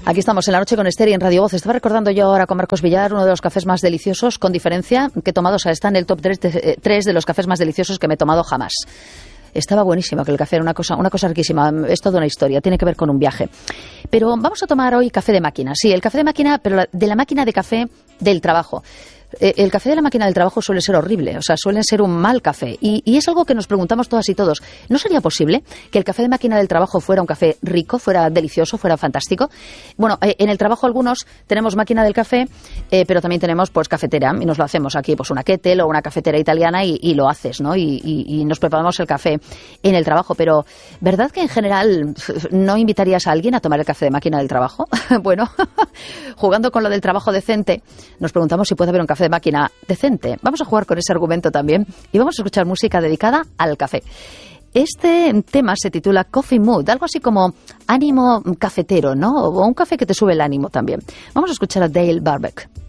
Aquí estamos en La Noche con Esther y en Radio Voz. Estaba recordando yo ahora con Marcos Villar uno de los cafés más deliciosos, con diferencia, que he tomado. O sea, está en el top 3 de los cafés más deliciosos que me he tomado jamás. Estaba buenísimo, que el café era una cosa riquísima. Es toda una historia, tiene que ver con un viaje. Pero vamos a tomar hoy café de máquina. Sí, el café de máquina, pero de la máquina de café del trabajo. El café de la máquina del trabajo suele ser horrible, o sea, suele ser un mal café. Y es algo que nos preguntamos todas y todos. ¿No sería posible que el café de máquina del trabajo fuera un café rico, fuera delicioso, fuera fantástico? Bueno, en el trabajo algunos tenemos máquina del café, pero también tenemos pues cafetera, y nos lo hacemos aquí, pues una kettle o una cafetera italiana y lo haces, ¿no? Y nos preparamos el café en el trabajo. Pero, ¿verdad que en general no invitarías a alguien a tomar el café de máquina del trabajo? Bueno, jugando con lo del trabajo decente, nos preguntamos si puede haber un café de máquina decente. Vamos a jugar con ese argumento también y vamos a escuchar música dedicada al café. Este tema se titula Coffee Mood, algo así como ánimo cafetero, ¿no? O un café que te sube el ánimo también. Vamos a escuchar a Dale Brubeck.